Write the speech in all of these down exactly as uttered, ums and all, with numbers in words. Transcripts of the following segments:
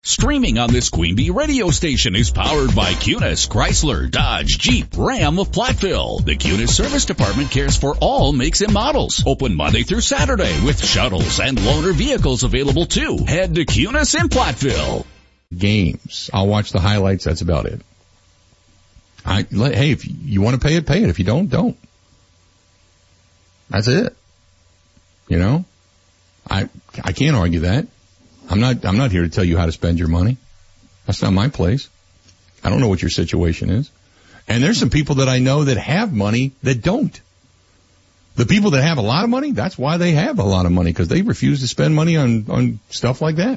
Streaming on this Queen Bee radio station is powered by Cunis, Chrysler, Dodge, Jeep, Ram of Platteville. The Cunis Service Department cares for all makes and models. Open Monday through Saturday with shuttles and loaner vehicles available too. Head to Cunis in Platteville. Games. I'll watch the highlights. That's about it. I, hey, if you want to pay it, pay it. If you don't, don't. That's it. You know? I, I can't argue that. I'm not, I'm not here to tell you how to spend your money. That's not my place. I don't know what your situation is. And there's some people that I know that have money that don't. The people that have a lot of money, that's why they have a lot of money, because they refuse to spend money on, on stuff like that.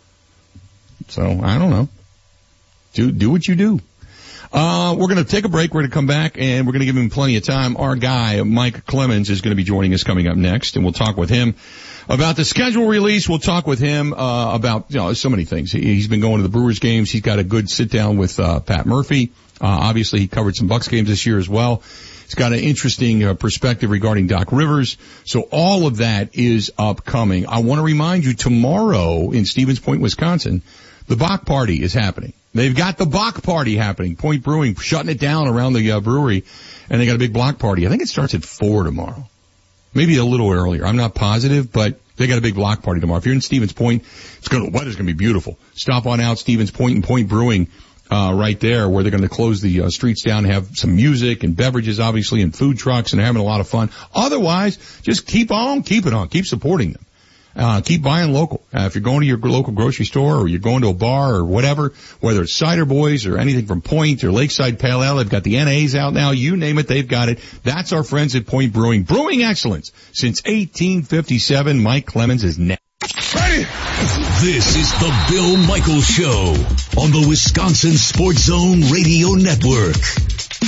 So, I don't know. Do, do what you do. Uh, we're going to take a break. We're going to come back, and we're going to give him plenty of time. Our guy, Mike Clemens, is going to be joining us coming up next, and we'll talk with him about the schedule release. We'll talk with him uh about, you know, so many things. He, he's been going to the Brewers games. He's got a good sit-down with uh Pat Murphy. Uh Obviously, he covered some Bucks games this year as well. He's got an interesting uh, perspective regarding Doc Rivers. So all of that is upcoming. I want to remind you, tomorrow in Stevens Point, Wisconsin, the Bach Party is happening. They've got the Bach Party happening. Point Brewing shutting it down around the uh, brewery, and they got a big block party. I think it starts at four tomorrow. Maybe a little earlier. I'm not positive, but they got a big block party tomorrow. If you're in Stevens Point, it's going to, the weather's going to be beautiful. Stop on out Stevens Point and Point Brewing, uh, right there, where they're going to close the uh, streets down, have some music and beverages, obviously, and food trucks, and they're having a lot of fun. Otherwise, just keep on, keep it on, keep supporting them. Uh, keep buying local. Uh, if you're going to your local grocery store, or you're going to a bar or whatever, whether it's Cider Boys or anything from Point or Lakeside Pale Ale, they've got the N As out now. You name it, they've got it. That's our friends at Point Brewing. Brewing excellence since eighteen fifty-seven. Mike Clemens is next. Ready? This is the Bill Michaels Show on the Wisconsin Sports Zone Radio Network.